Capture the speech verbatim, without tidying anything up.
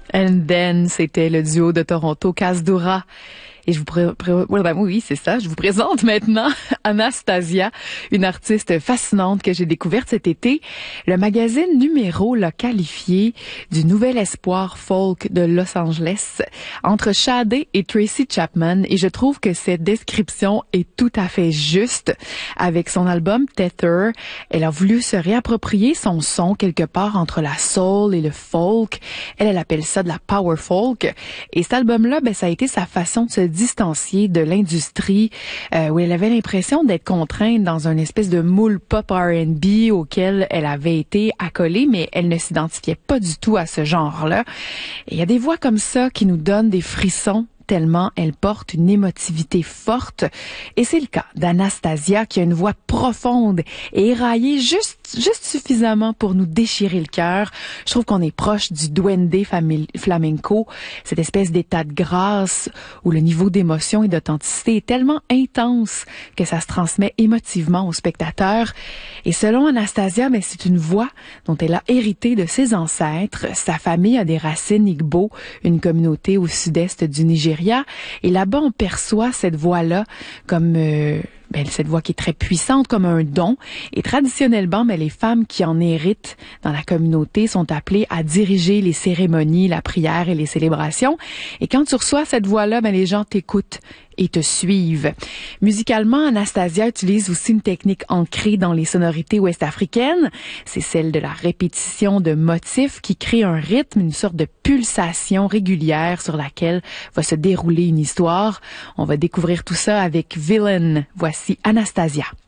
And Then, c'était le duo de Toronto, Cas Dura. Et je vous pré... pré... oui, c'est ça. Je vous présente maintenant Anastasia, une artiste fascinante que j'ai découverte cet été. Le magazine Numéro l'a qualifiée du nouvel espoir folk de Los Angeles, entre Sade et Tracy Chapman. Et je trouve que cette description est tout à fait juste. Avec son album Tether, elle a voulu se réapproprier son son quelque part entre la soul et le folk. Elle, elle appelle ça de la power folk. Et cet album-là, ben, ça a été sa façon de se distanciée de l'industrie euh, où elle avait l'impression d'être contrainte dans une espèce de moule pop R and B auquel elle avait été accolée, mais elle ne s'identifiait pas du tout à ce genre-là. Et il y a des voix comme ça qui nous donnent des frissons tellement elle porte une émotivité forte. Et c'est le cas d'Anastasia qui a une voix profonde et éraillée juste, juste suffisamment pour nous déchirer le cœur. Je trouve qu'on est proche du duende flamenco, cette espèce d'état de grâce où le niveau d'émotion et d'authenticité est tellement intense que ça se transmet émotivement aux spectateurs. Et selon Anastasia, ben, c'est une voix dont elle a hérité de ses ancêtres. Sa famille a des racines Igbo, une communauté au sud-est du Nigeria. Et là-bas, on perçoit cette voix-là comme euh, ben, cette voix qui est très puissante, comme un don. Et traditionnellement, ben, les femmes qui en héritent dans la communauté sont appelées à diriger les cérémonies, la prière et les célébrations. Et quand tu reçois cette voix-là, ben, les gens t'écoutent et te suivent. Musicalement, Anastasia utilise aussi une technique ancrée dans les sonorités ouest-africaines. C'est celle de la répétition de motifs qui crée un rythme, une sorte de pulsation régulière sur laquelle va se dérouler une histoire. On va découvrir tout ça avec Villain. Voici Anastasia.